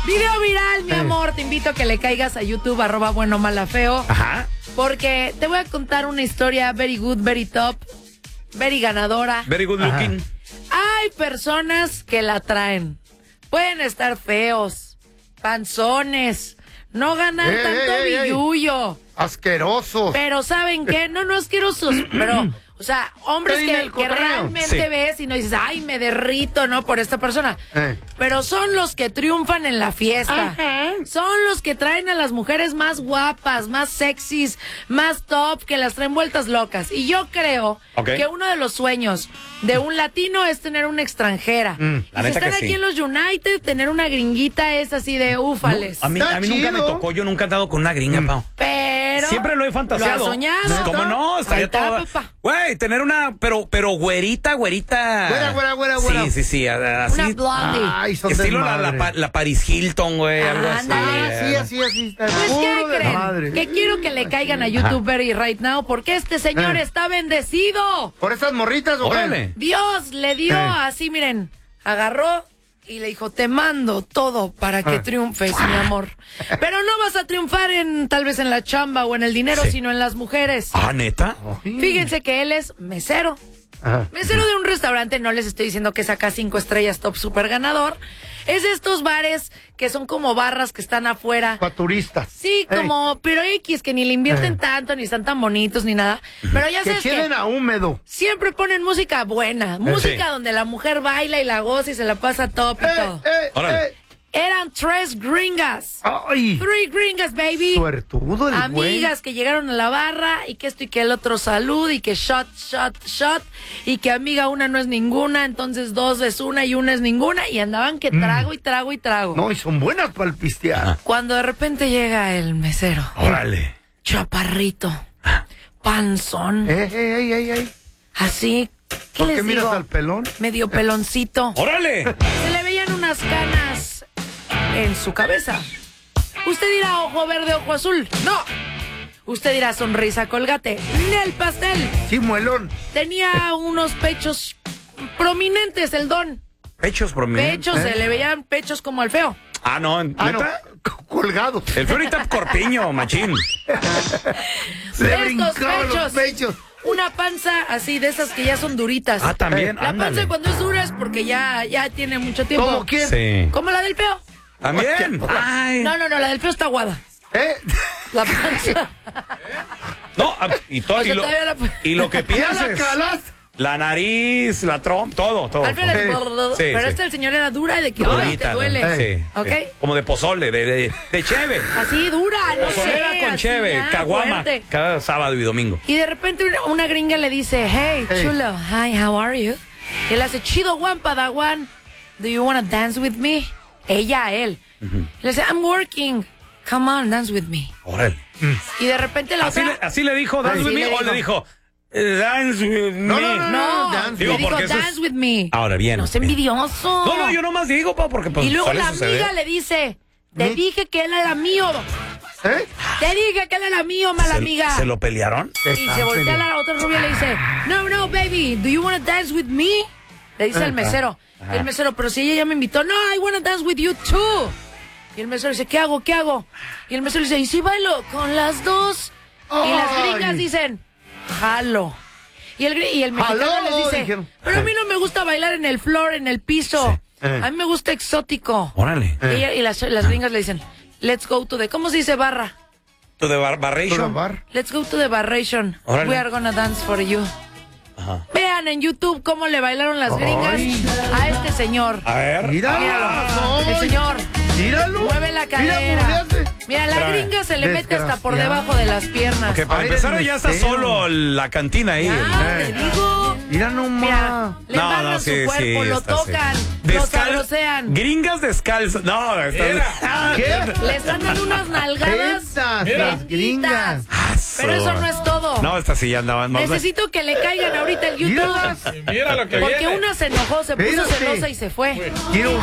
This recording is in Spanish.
Video viral, mi amor. Te invito a que le caigas a YouTube, @buenomalafeo. Ajá. Porque te voy a contar una historia very good, very top, very ganadora. Very good looking. Hay personas que la traen. Pueden estar feos, panzones, no ganar tanto billullo. Asquerosos. Pero ¿saben qué? No asquerosos, pero... O sea, hombres que realmente ves y no dices, ay, me derrito, ¿no? Por esta persona. Pero son los que triunfan en la fiesta. Ajá. Son los que traen a las mujeres más guapas, más sexys, más top, que las traen vueltas locas. Y yo creo que uno de los sueños de un latino es tener una extranjera. Y si están aquí en los United, tener una gringuita es así de úfales. No, a mí nunca me tocó, yo nunca he andado con una gringa, Pau. Pero... Siempre lo he fantaseado. ¿Lo has soñado? ¿Cómo no? Estaría todo... Güey, tener una, pero güerita. Güera. Sí, así. Una blondie. Ay, son estilo la Paris Hilton, güey, algo así. Así está. Pues, ¿qué creen? Que quiero que le caigan a YouTube Very right now, porque este señor está bendecido. ¿Por esas morritas o qué? Dios le dio así, miren, agarró y le dijo, te mando todo para que triunfes, mi amor. Pero no vas a triunfar tal vez en la chamba o en el dinero, sino en las mujeres. Ah, ¿neta? Fíjense que él es mesero. Mesero de un restaurante, no les estoy diciendo que saca 5 estrellas top super ganador. Es de estos bares que son como barras que están afuera. Para turistas. Sí, como, pero X, que ni le invierten tanto, ni están tan bonitos, ni nada. Pero ya sabes que a húmedo. siempre ponen música buena. Música donde la mujer baila y la goza y se la pasa top y todo. Eran 3 gringas. ¡Ay! 3 gringas, baby. Suertudo el amigas que llegaron a la barra y que esto y que el otro salud y que shot. Y que amiga una no es ninguna, entonces 2 es una y una es ninguna. Y andaban que trago y trago. No, y son buenas para el pistear. Cuando de repente llega el mesero. Órale. Chaparrito. Panzón. Así. ¿Qué les digo? miras al pelón? Medio peloncito. ¡Órale! Se le veían unas canas en su cabeza. Usted dirá ojo verde, ojo azul. ¡No! Usted dirá sonrisa colgate. ¡Nel pastel! Sí, muelón. Tenía unos pechos prominentes, el don. ¿Pechos prominentes? Se le veían pechos como al feo. Ah, no, ¿neta? No. Colgados. El feo ahorita corpiño, machín. Le brincaban los pechos. Una panza así de esas que ya son duritas. Ah, también, La panza cuando es dura es porque ya tiene mucho tiempo. ¿Cómo quién? Sí. Como la del peo. También. Ay. No, la del peo está aguada. La panza. No, y lo que piensas. La nariz, la trompa, todo. Pero el señor era dura y de que te duele. ¿no? Sí. ¿Ok? Como de pozole, de cheve. Así dura, no Pozolera sé. con cheve, caguama. Fuerte. Cada sábado y domingo. Y de repente una gringa le dice, hey, chulo, hi, how are you? Y él hace, chido, Juan Padawan, do you wanna dance with me? Ella a él. Le dice, I'm working, come on, dance with me. Órale. Y de repente la otra... Así le dijo, dance with me, o le dijo... Dance with me. No, dance le dijo, dance with me. Ahora bien. No sé, envidioso. No, yo nomás digo, porque pues, y luego la amiga le dice, te dije que él era mío. Te dije que él era mío, mala amiga. ¿Se lo pelearon? Y se voltea a la otra rubia y le dice, no, baby, do you want to dance with me? Le dice el mesero. El mesero, pero si ella ya me invitó, no, I want to dance with you too. Y el mesero dice, ¿qué hago? Y el mesero dice, ¿y si bailo con las dos? Y las gringas dicen, jalo. Y el mexicano les dice, pero a mí no me gusta bailar en el floor, en el piso. A mí me gusta exótico. Órale. Y las gringas le dicen, let's go to the... ¿Cómo se dice barra? To the barration. Let's go to the barration. We are gonna dance for you. Ajá. Vean en YouTube cómo le bailaron las gringas a este señor. A ver. Míralo. El señor. Míralo. Mueve la cadera. Mira, la gringa se le mete hasta por debajo de las piernas. Que para empezar ya está solo la cantina ahí. Te digo. Mira nomás. Mira, le mandan su cuerpo, lo tocan, lo sabrosean. Gringas descalzas. No, ¿Qué? Le están dando unas nalgadas. Las gringas. Pero eso no es todo. No, esta sí ya andaban más. Necesito que le caigan ahorita el YouTube. Mira lo que Porque viene. una se enojó, se puso celosa y se fue. Quiero